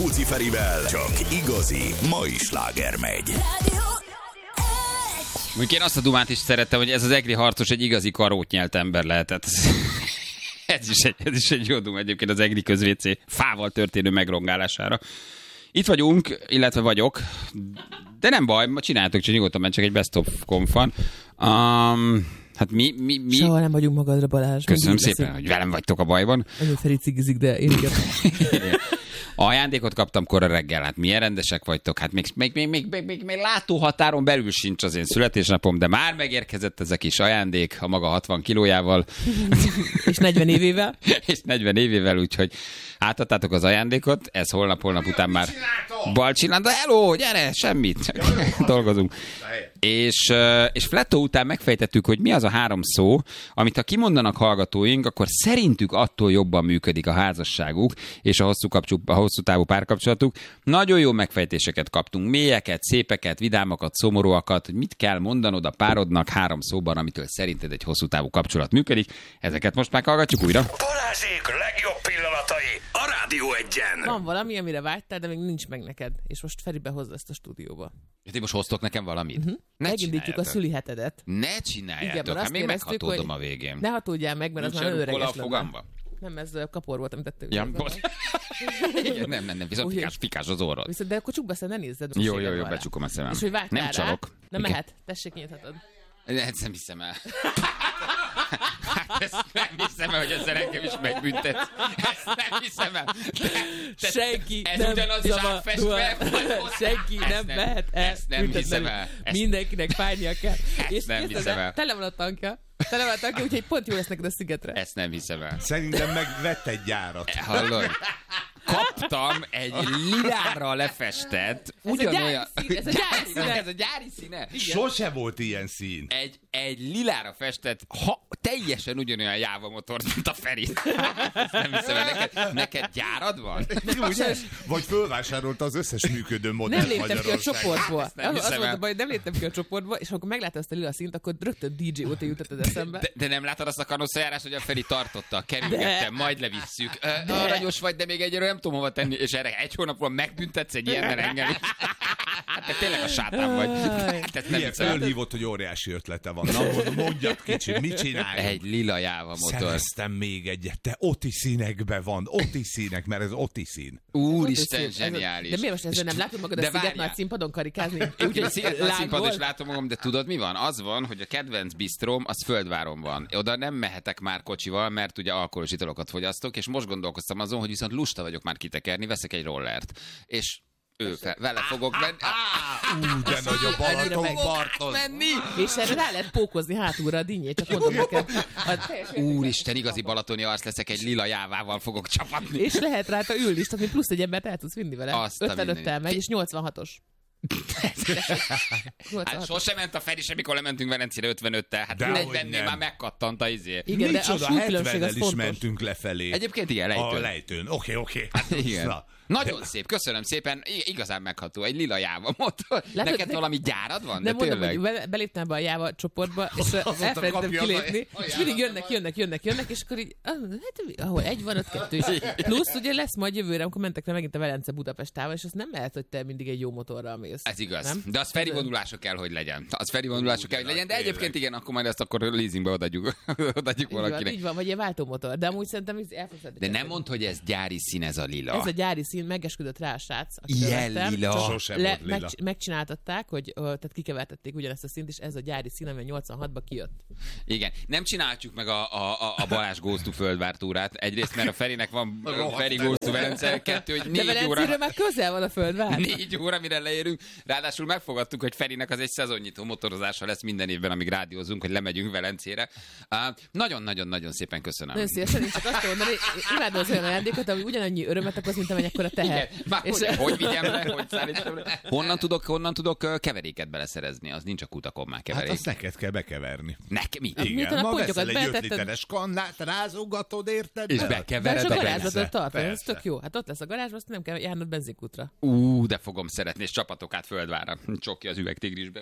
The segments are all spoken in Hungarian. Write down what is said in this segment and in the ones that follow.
Rákóczi Ferivel csak igazi mai sláger megy. Mondjuk én azt a dumát is szerettem, hogy ez az egri harcos egy igazi karót nyelt ember lehetett. Ez is egy jó dum egyébként az egri közvécé fával történő megrongálására. Itt vagyunk, illetve vagyok, de nem baj, ma csináljátok csak nyugodtan, mert csak egy best of conf van. Hát mi... Soha nem vagyunk magadra, Balázs. Köszönöm szépen, hogy velem vagytok a bajban. Nagyon Feri cigizik, de én igen. Ajándékot kaptam kora reggel, hát milyen rendesek vagytok, hát még látóhatáron belül sincs az én születésnapom, de már megérkezett ez a kis ajándék a maga 60 kilójával. És 40 évével. És 40 évével, úgyhogy átadtátok az ajándékot, ez holnap után már bal csinál, de hello, gyere, semmit, dolgozunk. És Fletto után megfejtettük, hogy mi az a 3 szó, amit ha kimondanak hallgatóink, akkor szerintük attól jobban működik a házasságuk, és a hosszú távú párkapcsolatuk. Nagyon jó megfejtéseket kaptunk, mélyeket, szépeket, vidámakat, szomorúakat, hogy mit kell mondanod a párodnak 3 szóban, amitől szerinted egy hosszú távú kapcsolat működik. Ezeket most meghallgatjuk újra. Balázsék legjobb pillanatai a Rádió 1-en. Van valami, amire vágytál, de még nincs meg neked. És most Feri behozza ezt a stúdióba. Ti most hoztok nekem valamit? Megindítjuk a szülihetedet. Ne csináljátok, Igen, hát még meghatódom a végén. Ne hatódjál meg, mert az már öreges fogamba? Nem, ez kapor volt, amit tettél. Ja, nem, viszont fikás az orrod. Viszont, de akkor csukd be, ne nézzed. Jó, becsukom a szemem. És hogy vágtál nem csalok. Nem mehet, tessék, nyithatod. Ezt nem hiszem el. Hát ezt nem hiszem el, hogy ezzel engem is megbüntet. Ezt nem hiszem el. Senki ez nem ugyanaz is átfestve. Senki nem mehet el. Ezt nem hiszem el. Mindenkinek fájnia kell. Ezt nem hiszem el. Tele van a tankja, úgyhogy pont jó lesz neked a szigetre. Ezt nem hiszem el. Szerintem megvett egy gyárat. Hallod? Kaptam egy lilára lefestett, ugyanolyan... Ez a gyári színe. Ez a gyári színe? Sose volt ilyen szín. Egy lilára festett, teljesen ugyanolyan Jáva motor, mint a Feri. Ezt nem hiszem el. Neked gyárad van? Ugye? Vagy fölvásárolta az összes működő modellt Nem léptem ki a csoportból. Az volt a baj, nem léptem ki a csoportból, és akkor meglátod azt a lila színt, akkor rögtön DJ óta jutott az eszembe. De nem látod azt a kanoszajárást, hogy a Feri tartotta, kerülgettem, majd levisszük. Aranyos vagy, de még egyről nem tudom hova tenni, és erre 1 hónapról megbüntetsz egy ilyennel engem is. Hát te tényleg a sátán vagy. Milyen fölhívott, hogy óriási ötlete van. Na, mondjad kicsit, mit csinálj? Egy lila Jáva motor. Szereztem még egyet. Te Oti színekben van. Oti színek, mert ez Oti szín. Úristen, zseniális. De miért most ezzel nem látod magad a Sziget Nagy színpadon karikázni? Úgyhogy Sziget Nagy színpadon is látom magam, de tudod mi van? Az van, hogy a kedvenc bisztróm az Földváron van. Oda nem mehetek már kocsival, mert ugye alkoholos italokat fogyasztok, és most gondolkoztam azon, hogy viszont lusta vagyok már kitekerni, veszek egy rollert. És vele fogok menni. De nagy a Balatonparton. És erre rá lehet pókozni hátulra a dinnyét, csak mondom neked. Úristen, igazi balatoni arc leszek, egy lila Jávával fogok csapatni. És lehet rajta ülni, tehát plusz egy embert el tudsz vinni vele. 55-tel megy, és 86-os. Hát sosem ment a Feri, mikor lementünk Velencére 55-tel. Hát 40-nél már megkattant a izé. Igen, de a súlykülönbség az is fontos. mentünk lefelé. Egyébként igen, lejtőn. A lejtőn. Oké. Hát igen. Nagyon szép, köszönöm szépen, igazán megható, egy lila Jáva motor. Neked valami gyárad van? Nem mondom, hogy beléptem be a Jáva csoportba, és elfelejtettem kilépni, és mindig jönnek, és akkor így, ahol 1 van, ott 2 is. Plusz ugye lesz majd jövőre, amikor mentek le megint a Velence-Budapest távol, és az nem lehet, hogy te mindig egy jó motorral mész. Ez igaz, nem? De az Feri vonulása kell, hogy legyen. De egyébként igen, akkor majd ezt akkor leasingbe odaadjuk valakinek. Így van, vagy egy váltómotor, de amúgy szerintem elfogad. De nem mondd, hogy ez gyári szín, ez a lila. Ez a gyári szín, megesküdött rá a srác. Ilyen lila. Sosem volt lila. Megcsináltatták, hogy tehát kikevertették ugyanezt a színt, és ez a gyári szín, ami 86-ba kijött. Igen, nem csináljuk meg a Balázs Goes to Földvár túrát. Egyrészt, mert a Ferinek van Feri Goes to Velence, 2, hogy 4 óra. De Velencéről már közel van a Földvár. 4 óra, mire leérünk. Ráadásul megfogadtuk, hogy Ferinek az egy szezonnyitó motorozása lesz minden évben, amíg rádiózunk, hogy lemegyünk Velencére. Nagyon-nagyon-nagyon szépen köszönöm. Nagyon szívesen, én csak azt mondani, imádom az olyan ajándékot, ami ugyanannyi örömet okoz, mint amekkora teher. Hogy vigyem le, hogy szállítsam le. Honnan tudok keveréket beleszerezni? Az nincs a kutakon már keverék. Hát azt neked kell bekeverni. Mi? Igen, ma veszel egy 5 literes kannát, rázogatod, érted? És bekevered a a garázsot tartani, ez tök jó. Hát ott lesz a garázs, azt nem kell járnod benzinkútra. De fogom szeretni, és csapatok át Földvára. Csokki az üvegtigrisbe.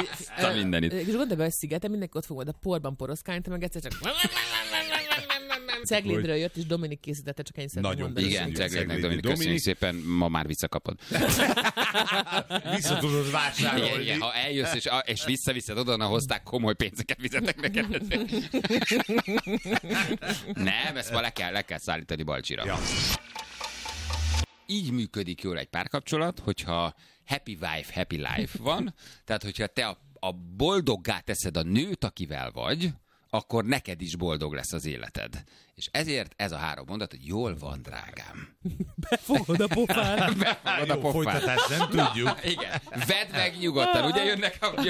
És gondolj be, hogy Szigeten mindenki ott fog majd a porban poroszkálni, te meg egyszer csak Ceglédről jött, és Dominik készítette, csak ennyit szeretném mondani. Igen, Ceglédnek Dominik, köszönjük szépen, ma már visszakapod. Vissza tudod vásárolni. Igen, ha eljössz és visszaviszed oda, na hozták, komoly pénzeket fizetek neked. Nem, ezt ma le kell szállítani Balcsira. Ja. Így működik jól egy párkapcsolat, hogyha happy wife, happy life van, tehát hogyha te a boldoggá teszed a nőt, akivel vagy, akkor neked is boldog lesz az életed. És ezért ez a 3 mondat, hogy jól van, drágám. Befogod a pofát. Befogod a pofát. Folytatást nem tudjuk. Igen. Vedd meg nyugodtan, ugye jönnek a...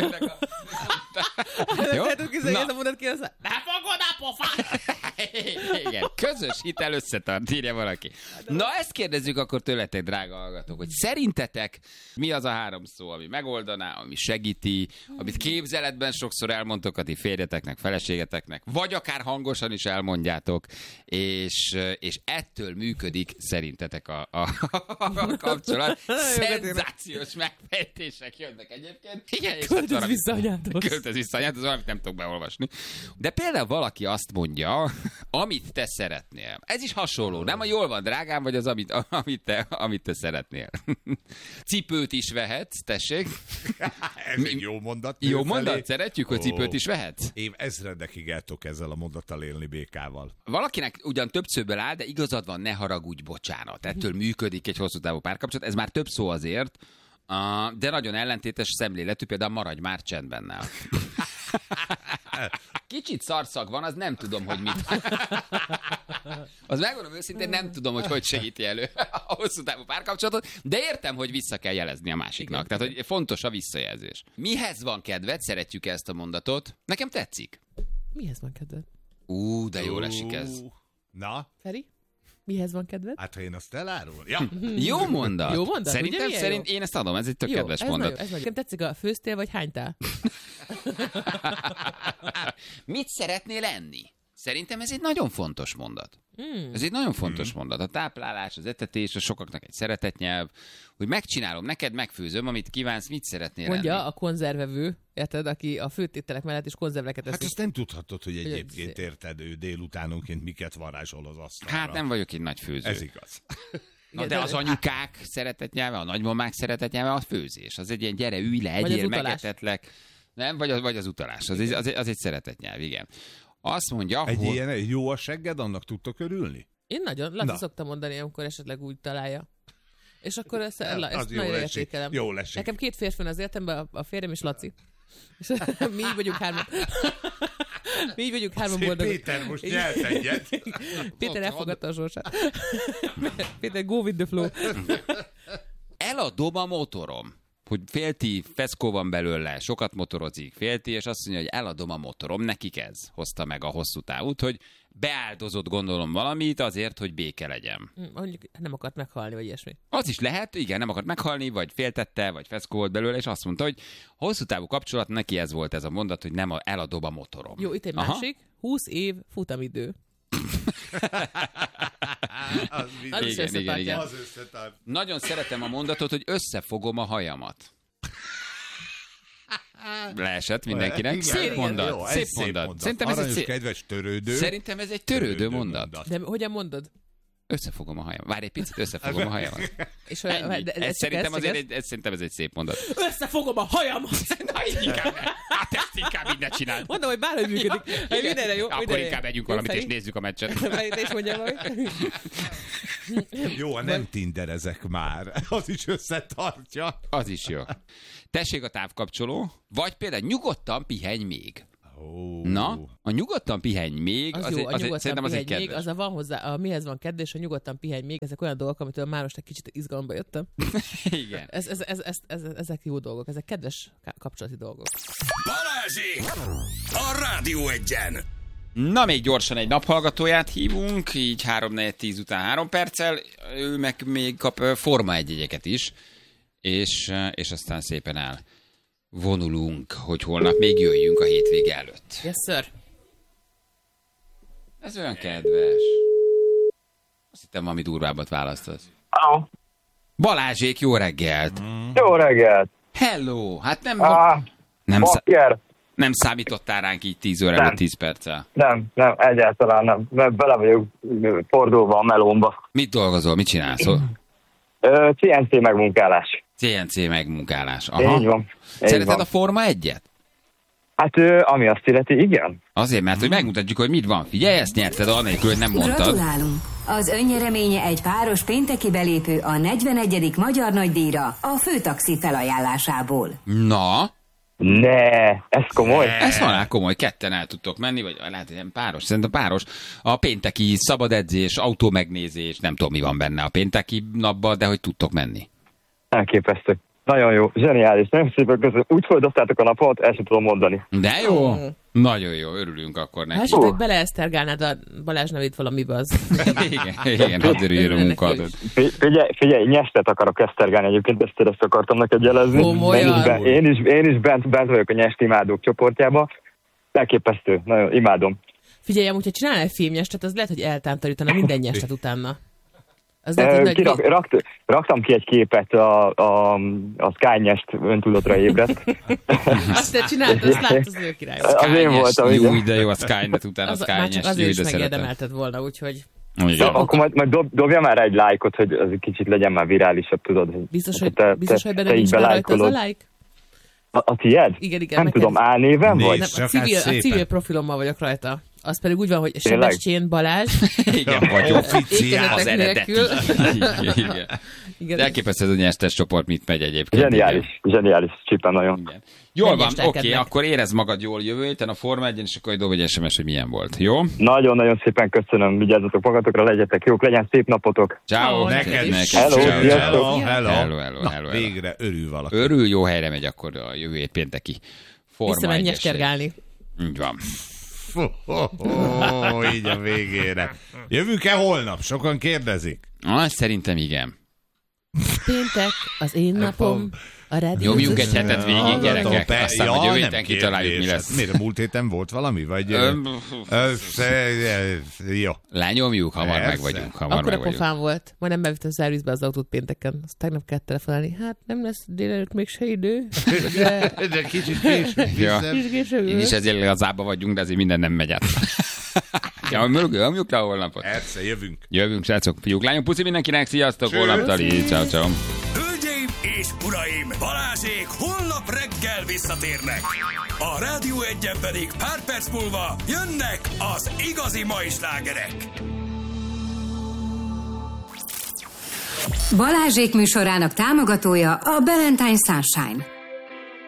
Jó? Ez a mondat ki, az befogod a pofát. Igen. Közös hitel összetart, írja valaki. Na, ezt kérdezzük akkor tőletek, drága hallgatók, hogy szerintetek mi az a 3 szó, ami megoldaná, ami segíti, amit képzeletben sokszor elmondtok a ti férjeteknek, feleségeteknek, vagy akár hangosan is elmondjátok, és ettől működik szerintetek a kapcsolat. Szenzációs megfejtések jönnek egyébként. Igen, költöz vissza anyádhoz. Költöz vissza anyádhoz, valamit nem tudok beolvasni. De például valaki azt mondja, amit te szeretnél. Ez is hasonló, nem a jól van, drágám, vagy az, amit te szeretnél. Cipőt is vehetsz, tessék. Ez egy jó mondat. Jó mondat, szeretjük, hogy cipőt is vehetsz. Én ezredekig el tudok ezzel a mondattal élni békával. Valakinek ugyan több szőből áll, de igazad van, ne haragudj, bocsánat. Ettől működik egy hosszú távú párkapcsolat. Ez már több szó azért, de nagyon ellentétes szemléletű, például maradj már csendben nál. Kicsit szarszag van, az nem tudom, hogy mit. Az megmondom őszintén, nem tudom, hogy segíti elő a hosszú távú párkapcsolatot, de értem, hogy vissza kell jelezni a másiknak. Igen. Tehát, hogy fontos a visszajelzés. Mihez van kedved? Szeretjük ezt a mondatot. Nekem tetszik. Mihez van kedved? De jól esik ez. Na? Feri? Mihez van kedved? Hát, ha én azt elárul. Ja. Jó mondat. Jó mondat. Szerintem én ezt adom, ez egy tök kedves mondat. Ez nekem tetszik, a főztél vagy hánytál? Mit szeretnél enni? Szerintem ez egy nagyon fontos mondat. Ez egy nagyon fontos mondat. A táplálás, az etetés, a sokaknak egy szeretetnyelv, hogy megcsinálom, neked megfőzöm, amit kívánsz, mit szeretnél mondja enni. A konzervevő, érted, aki a főtételek mellett is konzerveket eszik. Hát ezt nem tudhatod, hogy egyébként érted, ő délutánonként miket varázsol az asztalra. Hát nem vagyok egy nagy főző. Ez igaz. Na de az anyukák szeretetnyelve, a nagymamák szeretetnyelve a főzés. Az egy ilyen gyere, ülj le, egyél, megetetlek. Nem, vagy az utalás. Az egy szeretetnyelv, igen. Azt mondja, hogy... Ilyen jó a segged, annak tudtok örülni? Én nagyon, Laci szoktam mondani, amikor esetleg úgy találja. És akkor ezt nagyon értékelem. Jól esik. Nekem 2 férfi van az életemben, a férjem és Laci. És mi így vagyunk 3. Mi így vagyunk 3 boldog. Péter most nyelt egyet. Péter elfogadta a sorsát. Péter, go with the flow. Eladom a motorom. Hogy félti, feszkó van belőle, sokat motorozik, félti, és azt mondja, hogy eladom a motorom. Nekik ez hozta meg a hosszú távút, hogy beáldozott, gondolom, valamit azért, hogy béke legyen. Mondjuk nem akart meghalni, vagy ilyesmi. Az is lehet, igen, nem akart meghalni, vagy féltette, vagy feszkó volt belőle, és azt mondta, hogy hosszú távú kapcsolat, neki ez volt ez a mondat, hogy nem eladom a motorom. Jó, itt egy másik, 20 év futamidő. Igen. Nagyon szeretem a mondatot, hogy összefogom a hajamat. Leesett mindenkinek. Szép mondat. Szép mondat. Szerintem ez egy kedves törődő. Szerintem ez egy törődő mondat. De hogyan mondod? Összefogom a hajamat. Várj egy picit, összefogom a hajamat. És szerintem ez egy szép mondat. Összefogom a hajamat! Na, inkább. Hát ezt inkább így ne csináld. Mondom, hogy bárhogy működik. Mindenre jó. Akkor inkább együnk valamit, és nézzük a meccset. Te is mondjál valamit. Jó, nem tinderezek már. Az is összetartja. Az is jó. Tessék a távkapcsoló, vagy például nyugodtan pihenj még. Na, a nyugodtan pihenj még, szerintem az egy kedves. Még, az a van hozzá, a mihez van kedves, a nyugodtan pihenj még, ezek olyan dolgok, amitől már most egy kicsit izgalomba jöttem. Igen. Ezek jó dolgok, ezek kedves kapcsolati dolgok. Balázsék! A Rádió Egyen! Na, még gyorsan egy naphallgatóját hívunk, így 3-4-10 után 3 perccel, ő meg még kap Forma 1-jegyeket is, és aztán szépen vonulunk, hogy holnap még jöjjünk a hétvége előtt. Yes, sir. Ez olyan kedves. Azt hittem, valami durvábbat választasz. Hello. Balázsék, jó reggelt! Jó reggelt! Hello! Hát nem... Bakker! Nem számítottál ránk így 10 óra előtt 10 perccel? Nem, egyáltalán nem. Bele vagyok fordulva a melómba. Mit dolgozol, mit csinálsz? CNC megmunkálás. CNC megmunkálás. Aha. Így van. Szereted a Forma 1-et? Hát ami azt illeti, igen. Azért, mert hogy megmutatjuk, hogy mit van. Figyelj, ezt nyerted, anélkül, hogy nem mondtad. Gratulálunk! Az önnyereménye egy páros pénteki belépő a 41. Magyar Nagydíjra a Főtaxi felajánlásából. Na? Ne, ez komoly. Ez van komoly, ketten el tudtok menni, vagy lehet, hogy nem páros. Szerintem páros. A pénteki szabad edzés, autómegnézés, nem tudom, mi van benne a pénteki napban, de hogy tudtok menni. Elképesztő. Nagyon jó, zseniális. Nagyon szépen köszönöm. Úgy foldoztátok a napot, el sem tudom mondani. De jó. Nagyon jó, örülünk akkor neki. Esetleg beleesztergálnád a Balázs nevét valamibe az. igen, hadd örüljön a munkádat. Figyelj, nyestet akarok esztergálni egyébként, ezt akartam neked jelezni. Én is bent vagyok a nyest imádók csoportjába. Elképesztő, nagyon imádom. Figyelj, amúgy, ha csinálnál egy filmnyestet, az lehet, hogy eltántorítana minden nyestet utána. Raktam ki egy képet, a Sky-nyest öntudatra ébredt. Azt te csináltad, azt látod, az ő király. Az én voltam, igen. Jó, de jó, a Sky-net utána a Sky-nyest. Már csak azért is megérdemelted volna, úgyhogy... Akkor majd dobja már egy lájkot, hogy az egy kicsit legyen már virálisabb, tudod. Biztos, hogy benne nincs már rajta az a like? A tiéd? Igen. Nem tudom, álnéven vagy? Nem, a civil profilommal vagyok rajta. Az pedig úgy van, hogy Sebestyén Balázs. Igen, vagy officiál az eredeti. Igen. Elképesztő, hogy a nyertes csoport mit megy egyébként. Zseniális, csípen nagyon. Igen. Jól van, oké, akkor érezd magad jól jövő héten a Forma 1-en, és akkor dobj egy SMS, hogy milyen volt, jó? Nagyon-nagyon szépen köszönöm, vigyázzatok magatokra, legyetek jók, legyen szép napotok. Ciao. Neked. Hello. Végre örül valaki. Örül, jó helyre megy akkor a jövő hét pénteki Forma 1-es. Visszamegy nyeskergálni. Így van. Így a végére. Jövünk-e holnap? Sokan kérdezik. Szerintem igen. Péntek, az én napom. Nyomjunk egy hetet végig, gyerekek. Aztán a jövő héten kitaláljuk, mi lesz. Miért, múlt héten volt valami? Vagy... Jó. Lenyomjuk, hamar meg vagyunk. Akkor a pofán volt. Majdnem bevittem szervizbe az autót pénteken. Azt tegnap kellett telefonálni. Hát nem lesz délelőtt még se idő. De kicsit később. Én is ezért lazába vagyunk, de azért minden nem megy át. Nyomjuk le a holnapot. Egyszer Jövünk, srácok, fiúk, lányok, puszi mindenkinek, sziasztok, holnaptali, ciao. Hölgyeim és uraim, Balázsék holnap reggel visszatérnek. A Rádió 1-en pedig pár perc múlva jönnek az igazi mai slágerek. Balázsék műsorának támogatója a Valentine Sunshine.